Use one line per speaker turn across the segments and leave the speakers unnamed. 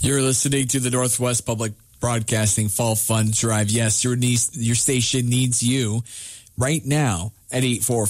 You're listening to the Northwest Public Broadcasting Fall Fund Drive. Yes, your station needs you right now at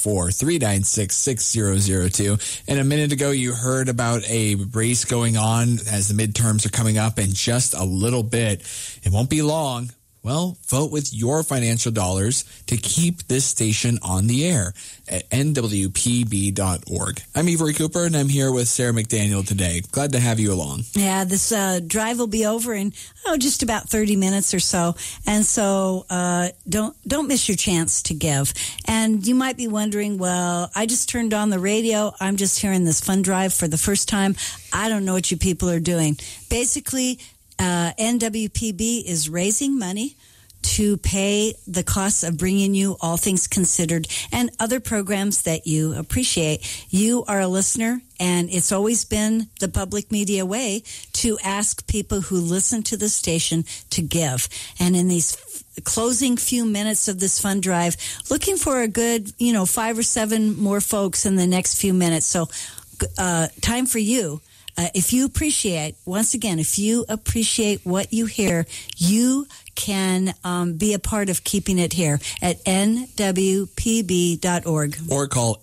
844-396-6002. And a minute ago, you heard about a race going on as the midterms are coming up in just a little bit. It won't be long. Well, vote with your financial dollars to keep this station on the air at nwpb.org. I'm Avery Cooper, and I'm here with Sarah McDaniel today. Glad to have you along.
Yeah, this drive will be over in just about 30 minutes or so, and so don't miss your chance to give. And you might be wondering, well, I just turned on the radio. I'm just hearing this fund drive for the first time. I don't know what you people are doing. Basically, NWPB is raising money to pay the costs of bringing you All Things Considered and other programs that you appreciate. You are a listener, and it's always been the public media way to ask people who listen to the station to give. And in these closing few minutes of this fund drive, looking for a good, 5 or 7 more folks in the next few minutes. So time for you. If you appreciate what you hear, you can be a part of keeping it here at nwpb.org.
Or call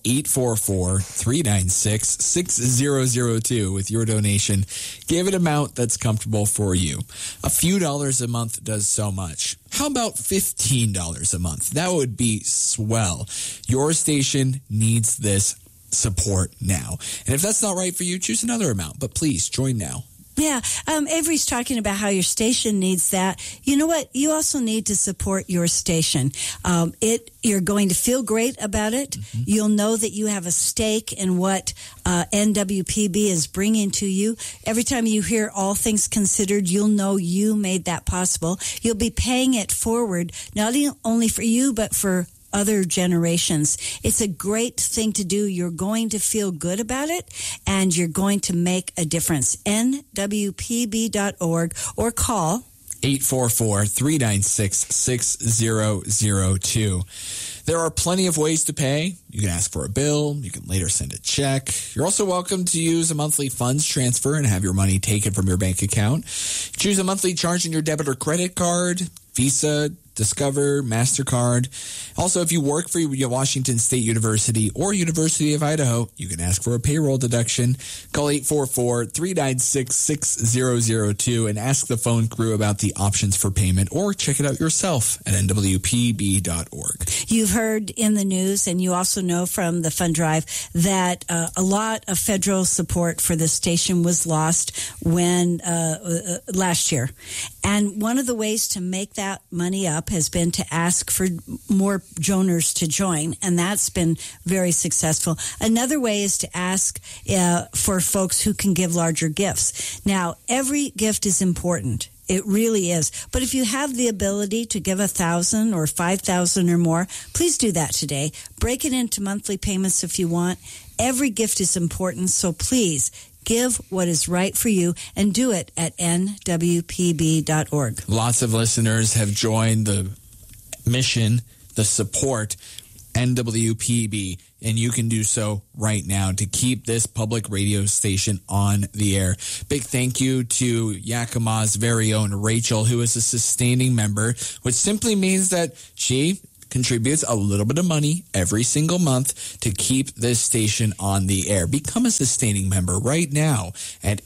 844-396-6002 with your donation. Give an amount that's comfortable for you. A few dollars a month does so much. How about $15 a month? That would be swell. Your station needs this support now. And if that's not right for you, choose another amount. But please join now.
Yeah. Avery's talking about how your station needs that. You know what? You also need to support your station. You're going to feel great about it. Mm-hmm. You'll know that you have a stake in what NWPB is bringing to you. Every time you hear All Things Considered, you'll know you made that possible. You'll be paying it forward, not only for you, but for other generations. It's a great thing to do. You're going to feel good about it, and you're going to make a difference. nwpb.org or call
844-396-6002. There are plenty of ways to pay. You can ask for a bill. You can later send a check. You're also welcome to use a monthly funds transfer and have your money taken from your bank account. Choose a monthly charge on your debit or credit card, Visa, Discover, MasterCard. Also, if you work for Washington State University or University of Idaho, you can ask for a payroll deduction. Call 844-396-6002 and ask the phone crew about the options for payment, or check it out yourself at nwpb.org.
You've heard in the news, and you also know from the fund drive, that a lot of federal support for the station was lost when last year. And one of the ways to make that money up has been to ask for more donors to join, and that's been very successful. Another way is to ask for folks who can give larger gifts. Now, every gift is important. It really is. But if you have the ability to give $1,000 or $5,000 or more, please do that today. Break it into monthly payments if you want. Every gift is important, so please give what is right for you, and do it at nwpb.org.
Lots of listeners have joined the mission, the support, NWPB, and you can do so right now to keep this public radio station on the air. Big thank you to Yakima's very own Rachel, who is a sustaining member, which simply means that she contributes a little bit of money every single month to keep this station on the air. Become a sustaining member right now at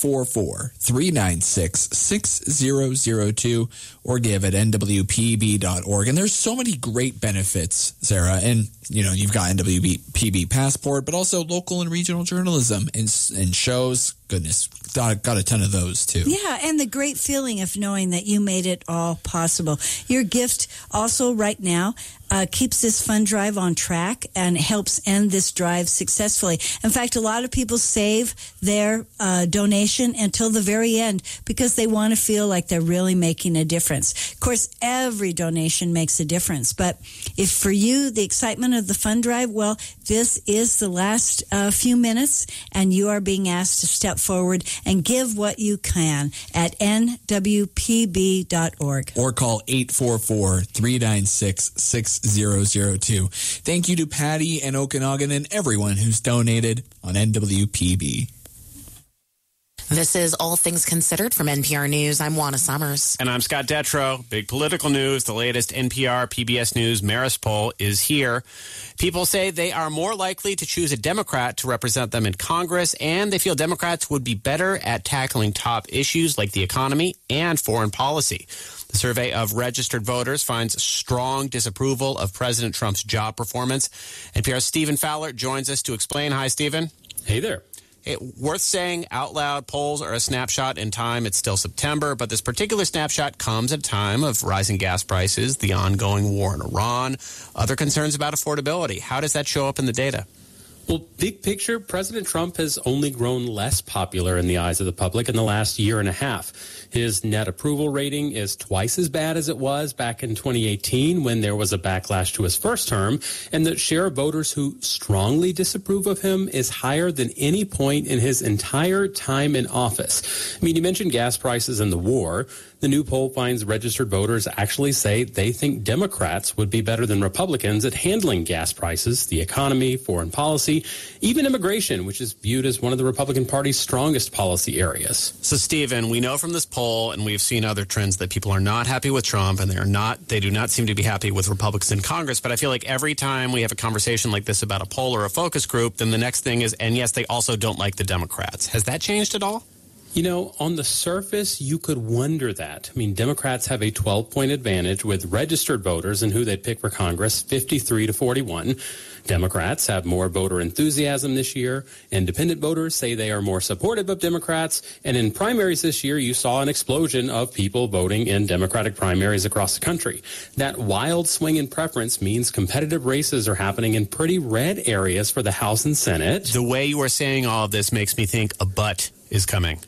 844-396-6002 or give at nwpb.org. And there's so many great benefits, Sarah. And, you've got NWPB Passport, but also local and regional journalism and shows. Goodness, got a ton of those too.
Yeah, and the great feeling of knowing that you made it all possible. Your gift also right now keeps this fund drive on track and helps end this drive successfully. In fact, a lot of people save their donation until the very end because they want to feel like they're really making a difference. Of course, every donation makes a difference, but if for you the excitement of the fund drive, well, this is the last few minutes, and you are being asked to step forward and give what you can at nwpb.org.
Or call 844-396-6002. Thank you to Patty and Okanagan and everyone who's donated on NWPB.
This is All Things Considered from NPR News. I'm Juana Summers.
And I'm Scott Detrow. Big political news. The latest NPR PBS News Marist poll is here. People say they are more likely to choose a Democrat to represent them in Congress, and they feel Democrats would be better at tackling top issues like the economy and foreign policy. The survey of registered voters finds strong disapproval of President Trump's job performance. NPR's Stephen Fowler joins us to explain. Hi, Stephen.
Hey there.
Worth saying out loud, polls are a snapshot in time. It's still September, but this particular snapshot comes at a time of rising gas prices, the ongoing war in Iran, other concerns about affordability. How does that show up in the data?
Well, big picture, President Trump has only grown less popular in the eyes of the public in the last year and a half. His net approval rating is twice as bad as it was back in 2018 when there was a backlash to his first term, and the share of voters who strongly disapprove of him is higher than any point in his entire time in office. I mean, you mentioned gas prices and the war. The new poll finds registered voters actually say they think Democrats would be better than Republicans at handling gas prices, the economy, foreign policy, even immigration, which is viewed as one of the Republican Party's strongest policy areas.
So, Stephen, we know from this poll, and we've seen other trends, that people are not happy with Trump, and they do not seem to be happy with Republicans in Congress. But I feel like every time we have a conversation like this about a poll or a focus group, then the next thing is, and yes, they also don't like the Democrats. Has that changed at all?
You know, on the surface, you could wonder that. I mean, Democrats have a 12-point advantage with registered voters and who they'd pick for Congress, 53-41. Democrats have more voter enthusiasm this year. Independent voters say they are more supportive of Democrats. And in primaries this year, you saw an explosion of people voting in Democratic primaries across the country. That wild swing in preference means competitive races are happening in pretty red areas for the House and Senate.
The way you are saying all of this makes me think a but is coming.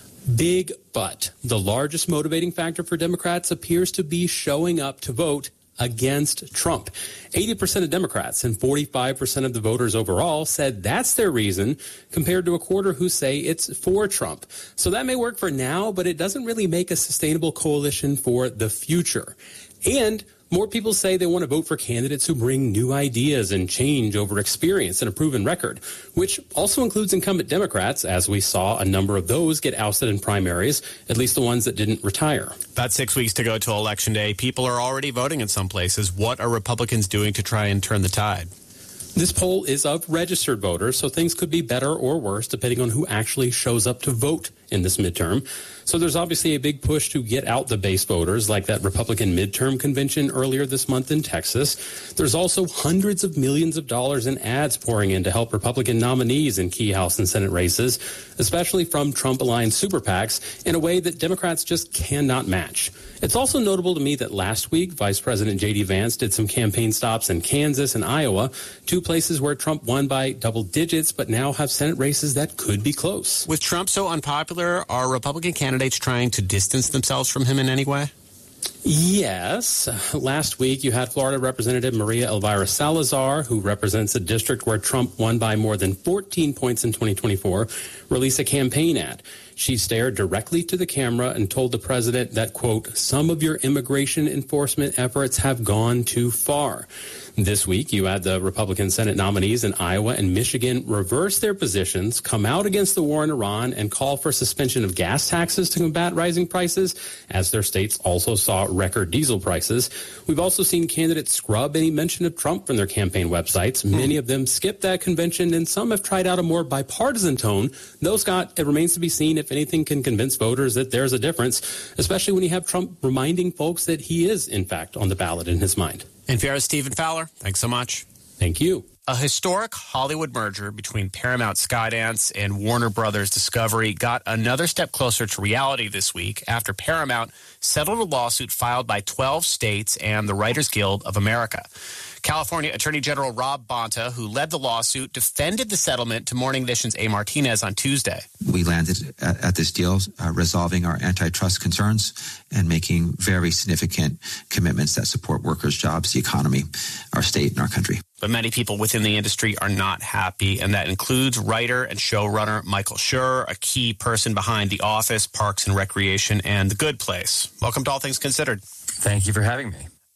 Big but. The largest motivating factor for Democrats appears to be showing up to vote against Trump. 80% of Democrats and 45% of the voters overall said that's their reason, compared to a quarter who say it's for Trump. So that may work for now, but it doesn't really make a sustainable coalition for the future. And more people say they want to vote for candidates who bring new ideas and change over experience and a proven record, which also includes incumbent Democrats, as we saw a number of those get ousted in primaries, at least the ones that didn't retire.
About 6 weeks to go to Election Day. People are already voting in some places. What are Republicans doing to try and turn the tide?
This poll is of registered voters, so things could be better or worse depending on who actually shows up to vote in this midterm. So there's obviously a big push to get out the base voters, like that Republican midterm convention earlier this month in Texas. There's also hundreds of millions of dollars in ads pouring in to help Republican nominees in key House and Senate races, especially from Trump-aligned super PACs, in a way that Democrats just cannot match. It's also notable to me that last week, Vice President J.D. Vance did some campaign stops in Kansas and Iowa, two places where Trump won by double digits, but now have Senate races that could be close.
With Trump so unpopular, are Republican candidates trying to distance themselves from him in any way?
Yes. Last week, you had Florida Representative Maria Elvira Salazar, who represents a district where Trump won by more than 14 points in 2024, release a campaign ad. She stared directly to the camera and told the president that, quote, some of your immigration enforcement efforts have gone too far. This week, you had the Republican Senate nominees in Iowa and Michigan reverse their positions, come out against the war in Iran, and call for suspension of gas taxes to combat rising prices, as their states also saw record diesel prices. We've also seen candidates scrub any mention of Trump from their campaign websites. Many of them skipped that convention, and some have tried out a more bipartisan tone. Though, Scott, it remains to be seen if anything can convince voters that there's a difference, especially when you have Trump reminding folks that he is, in fact, on the ballot in his mind.
NPR's Stephen Fowler, thanks so much.
Thank you.
A historic Hollywood merger between Paramount Skydance and Warner Brothers Discovery got another step closer to reality this week after Paramount settled a lawsuit filed by 12 states and the Writers Guild of America. California Attorney General Rob Bonta, who led the lawsuit, defended the settlement to Morning Edition's A. Martinez on Tuesday.
We landed at this deal, resolving our antitrust concerns and making very significant commitments that support workers' jobs, the economy, our state, and our country.
But many people within the industry are not happy, and that includes writer and showrunner Michael Schur, a key person behind The Office, Parks and Recreation, and The Good Place. Welcome to All Things Considered.
Thank you for having me.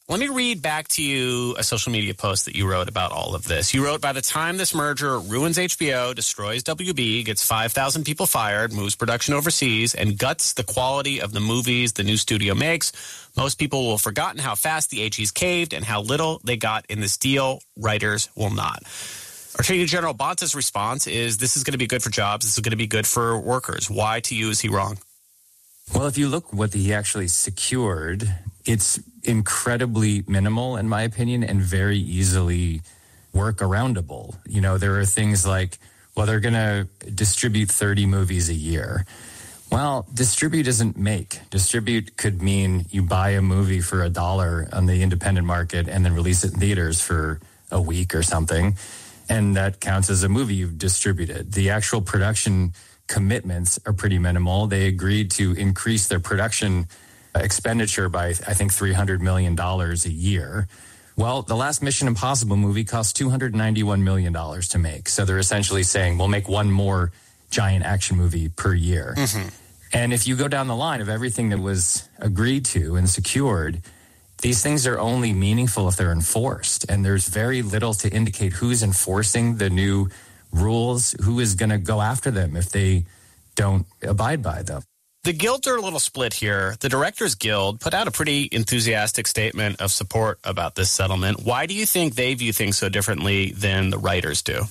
Let me read back to you a social media post that you wrote about all of this. You wrote, by the time this merger ruins HBO, destroys WB, gets 5,000 people fired, moves production overseas, and guts the quality of the movies the new studio makes, most people will have forgotten how fast the AGs caved and how little they got in this deal. Writers will not. Attorney General Bonta's response is, this is going to be good for jobs. This is going to be good for workers. Why, to you, is he wrong?
Well, if you look what he actually secured, it's incredibly minimal, in my opinion, and very easily workaroundable. You know, there are things like, well, they're going to distribute 30 movies a year. Well, distribute isn't make. Distribute could mean you buy a movie for $1 on the independent market and then release it in theaters for a week or something, and that counts as a movie you've distributed. The actual production commitments are pretty minimal. They agreed to increase their production expenditure by, I think, $300 million a year. Well, the last Mission Impossible movie cost $291 million to make. So they're essentially saying, we'll make one more giant action movie per year. Mm-hmm. And if you go down the line of everything that was agreed to and secured, these things are only meaningful if they're enforced. And there's very little to indicate who's enforcing the new rules, who is going to go after them if they don't abide by them.
The guilds are a little split here. The Directors Guild put out a pretty enthusiastic statement of support about this settlement. Why do you think they view things so differently than the writers do?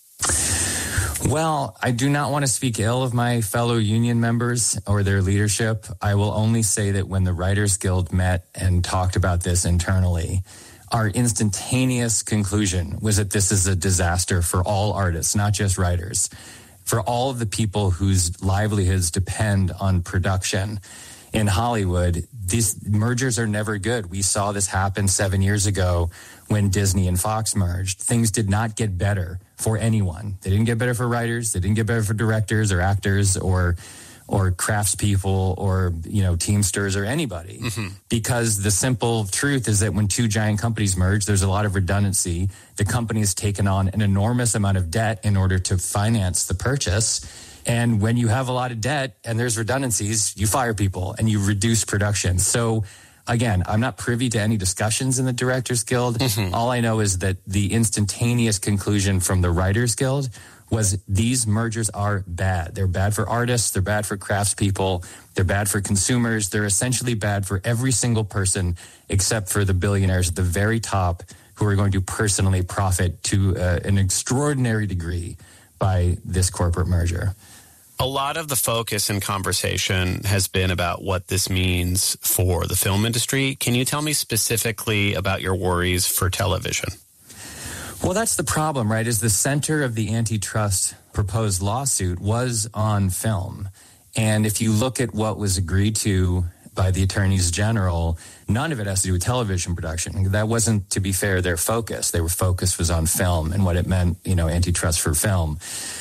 Well, I do not want to speak ill of my fellow union members or their leadership. I will only say that when the Writers Guild met and talked about this internally, our instantaneous conclusion was that this is a disaster for all artists, not just writers, for all of the people whose livelihoods depend on production. In Hollywood, these mergers are never good. We saw this happen 7 years ago when Disney and Fox merged. Things did not get better for anyone. They didn't get better for writers. They didn't get better for directors or actors or craftspeople or, Teamsters or anybody. Mm-hmm. Because the simple truth is that when two giant companies merge, there's a lot of redundancy. The company has taken on an enormous amount of debt in order to finance the purchase. And when you have a lot of debt and there's redundancies, you fire people and you reduce production. So again, I'm not privy to any discussions in the Directors Guild. Mm-hmm. All I know is that the instantaneous conclusion from the Writers Guild was these mergers are bad. They're bad for artists. They're bad for craftspeople. They're bad for consumers. They're essentially bad for every single person except for the billionaires at the very top who are going to personally profit to an extraordinary degree by this corporate merger.
A lot of the focus and conversation has been about what this means for the film industry. Can you tell me specifically about your worries for television?
Well, that's the problem, right? Is the center of the antitrust proposed lawsuit was on film. And if you look at what was agreed to by the attorneys general, none of it has to do with television production. That wasn't, to be fair, their focus. Their focus was on film and what it meant, antitrust for film.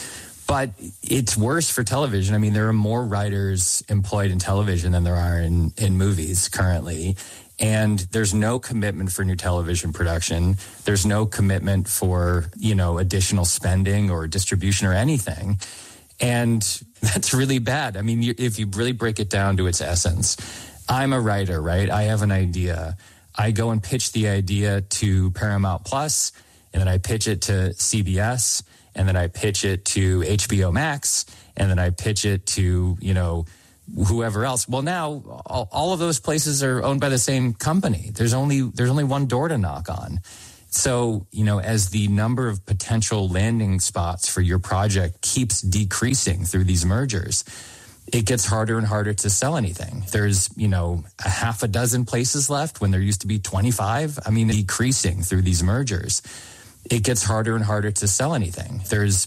But it's worse for television. I mean, there are more writers employed in television than there are in movies currently. And there's no commitment for new television production. There's no commitment for, additional spending or distribution or anything. And that's really bad. I mean, if you really break it down to its essence, I'm a writer, right? I have an idea. I go and pitch the idea to Paramount Plus, and then I pitch it to CBS, and then I pitch it to HBO Max, and then I pitch it to, whoever else. Well, now all of those places are owned by the same company. There's only one door to knock on. So, as the number of potential landing spots for your project keeps decreasing through these mergers, it gets harder and harder to sell anything. There's, a half a dozen places left when there used to be 25. I mean, decreasing through these mergers, it gets harder and harder to sell anything. There's,